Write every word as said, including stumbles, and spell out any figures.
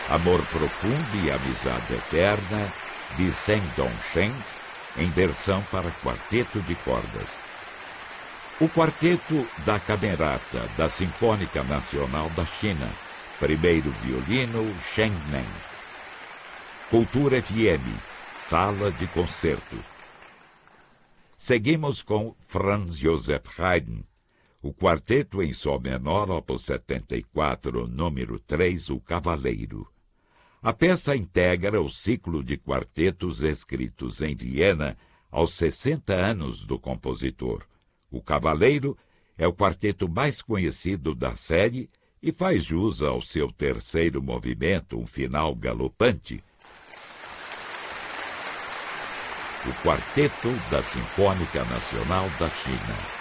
Amor Profundo e Amizade Eterna, de Zheng Dongsheng, em versão para quarteto de cordas. O quarteto da Camerata da Sinfônica Nacional da China, primeiro violino, Shen Meng. Cultura F M, Sala de Concerto. Seguimos com Franz Joseph Haydn, o quarteto em sol menor, opus setenta e quatro, número três, O Cavaleiro. A peça integra o ciclo de quartetos escritos em Viena aos sessenta anos do compositor. O Cavaleiro é o quarteto mais conhecido da série e faz jus ao seu terceiro movimento, um final galopante. O Quarteto da Sinfônica Nacional da China.